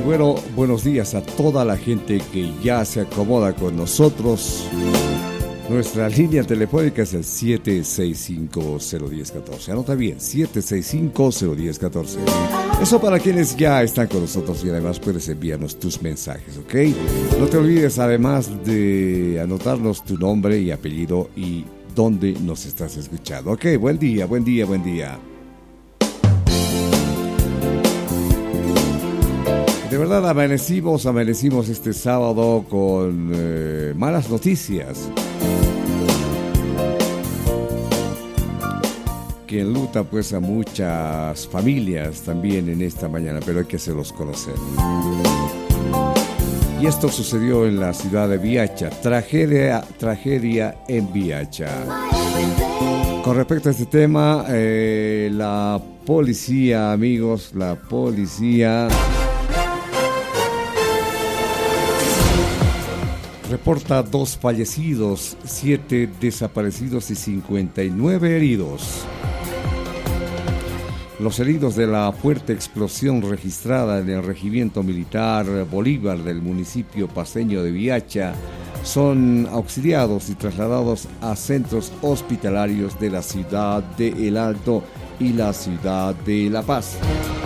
Bueno, buenos días a toda la gente que ya se acomoda con nosotros. Nuestra línea telefónica es el 765-010-14. Anota bien, 765-010-14. Eso para quienes ya están con nosotros y además puedes enviarnos tus mensajes, ¿ok? No te olvides además de anotarnos tu nombre y apellido y dónde nos estás escuchando. Ok, buen día, buen día, buen día. De verdad amanecimos este sábado con malas noticias. Que enluta pues a muchas familias también en esta mañana, pero hay que hacerlos conocer. Y esto sucedió en la ciudad de Viacha, tragedia en Viacha. Con respecto a este tema, la policía, amigos, la policía reporta 2 fallecidos, 7 desaparecidos y 59 heridos. Los heridos de la fuerte explosión registrada en el Regimiento Militar Bolívar del municipio paceño de Viacha son auxiliados y trasladados a centros hospitalarios de la ciudad de El Alto y la ciudad de La Paz.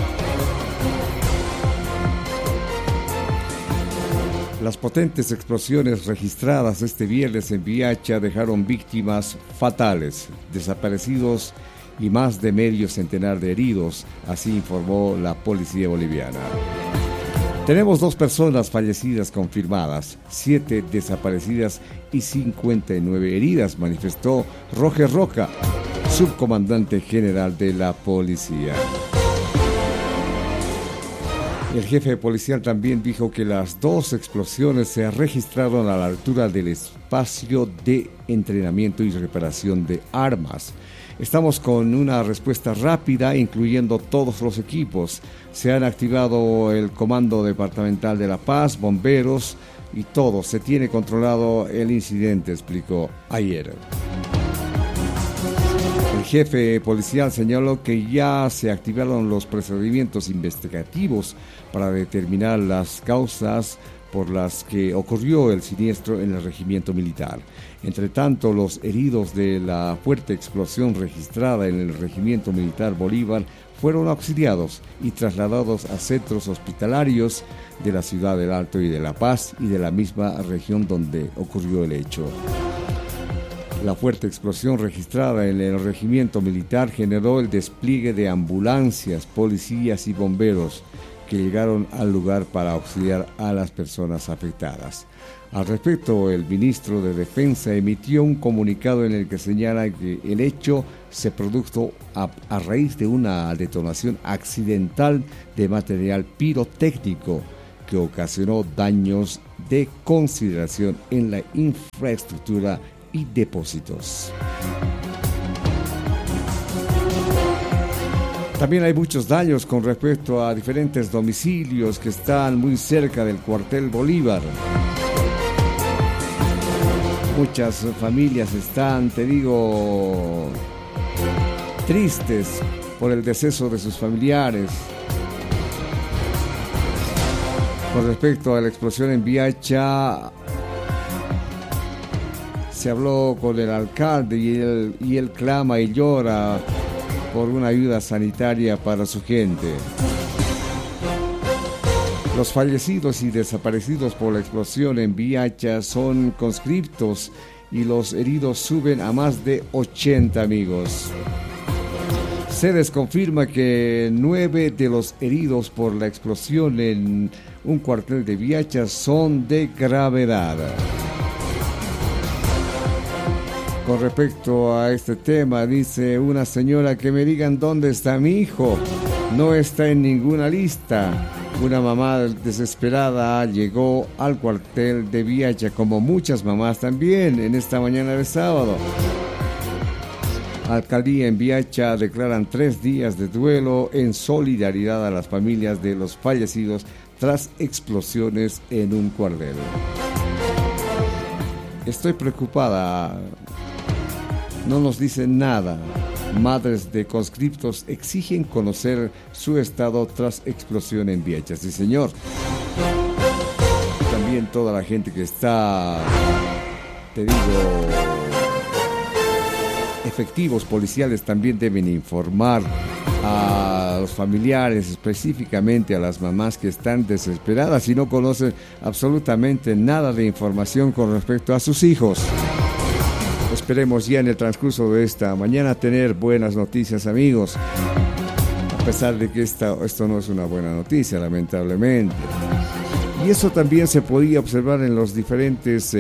Las potentes explosiones registradas este viernes en Viacha dejaron víctimas fatales, desaparecidos y más de medio centenar de heridos, así informó la policía boliviana. Tenemos 2 personas fallecidas confirmadas, 7 desaparecidas y 59 heridas, manifestó Roger Roca, subcomandante general de la policía. El jefe policial también dijo que las 2 explosiones se registraron a la altura del espacio de entrenamiento y reparación de armas. Estamos con una respuesta rápida, incluyendo todos los equipos. Se han activado el Comando Departamental de La Paz, bomberos y todo. Se tiene controlado el incidente, explicó ayer. El jefe policial señaló que ya se activaron los procedimientos investigativos para determinar las causas por las que ocurrió el siniestro en el regimiento militar. Entre tanto, los heridos de la fuerte explosión registrada en el regimiento militar Bolívar fueron auxiliados y trasladados a centros hospitalarios de la ciudad del Alto y de La Paz y de la misma región donde ocurrió el hecho. La fuerte explosión registrada en el regimiento militar generó el despliegue de ambulancias, policías y bomberos que llegaron al lugar para auxiliar a las personas afectadas. Al respecto, el ministro de Defensa emitió un comunicado en el que señala que el hecho se produjo a raíz de una detonación accidental de material pirotécnico que ocasionó daños de consideración en la infraestructura y depósitos. También hay muchos daños con respecto a diferentes domicilios que están muy cerca del cuartel Bolívar. Muchas familias están, tristes por el deceso de sus familiares. Con respecto a la explosión en Viacha, se habló con el alcalde y él clama y llora por una ayuda sanitaria para su gente. Los fallecidos y desaparecidos por la explosión en Viacha son conscriptos y los heridos suben a más de 80 amigos. Se desconfirma que 9 de los heridos por la explosión en un cuartel de Viacha son de gravedad. Con respecto a este tema, dice una señora: que me digan dónde está mi hijo, no está en ninguna lista. Una mamá desesperada llegó al cuartel de Viacha, como muchas mamás también, en esta mañana de sábado. Alcaldía en Viacha declaran 3 días de duelo en solidaridad a las familias de los fallecidos tras explosiones en un cuartel. Estoy preocupada. No nos dicen nada. Madres de conscriptos exigen conocer su estado tras explosión en Viechas. Sí, señor. También toda la gente que está, te digo, efectivos policiales también deben informar a los familiares, específicamente a las mamás que están desesperadas y no conocen absolutamente nada de información con respecto a sus hijos. Esperemos ya en el transcurso de esta mañana tener buenas noticias, amigos, a pesar de que esto no es una buena noticia, lamentablemente. Y eso también se podía observar en las diferentes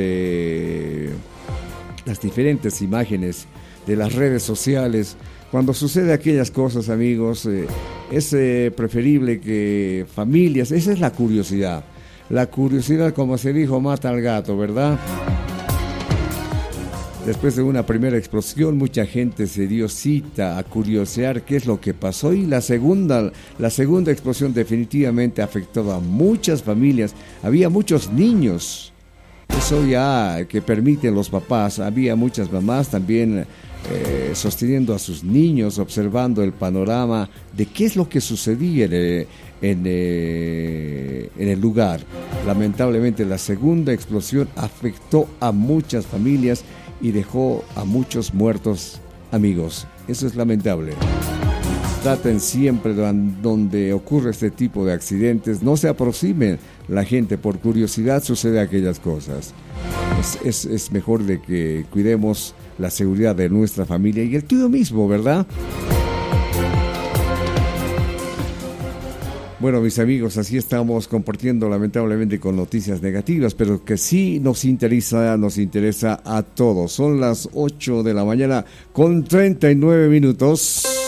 imágenes de las redes sociales. Cuando sucede aquellas cosas, amigos, es preferible que familias, esa es la curiosidad. La curiosidad, como se dijo, mata al gato, ¿verdad? Después de una primera explosión, mucha gente se dio cita a curiosear qué es lo que pasó, y la segunda explosión definitivamente afectó a muchas familias. Había muchos niños, eso ya que permiten los papás. Había muchas mamás también sosteniendo a sus niños, observando el panorama de qué es lo que sucedía en el lugar. Lamentablemente la segunda explosión afectó a muchas familias y dejó a muchos muertos, amigos. Eso es lamentable. Traten siempre donde ocurre este tipo de accidentes, no se aproximen la gente, por curiosidad sucede aquellas cosas. Es mejor de que cuidemos la seguridad de nuestra familia y el tuyo mismo, ¿verdad? Bueno, mis amigos, así estamos compartiendo lamentablemente con noticias negativas, pero que sí nos interesa a todos. Son las 8 de la mañana con 39 minutos.